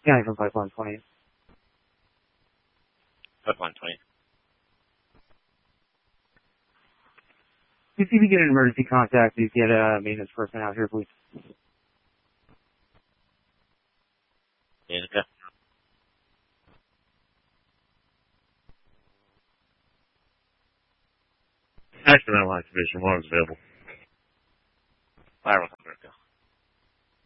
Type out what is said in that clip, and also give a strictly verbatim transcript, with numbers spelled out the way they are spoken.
County from Pipeline twenty. Pipeline twenty. If you can get an emergency contact, you get a maintenance person out here, please. Yeah, okay. Accident line Division one is available. Fire one.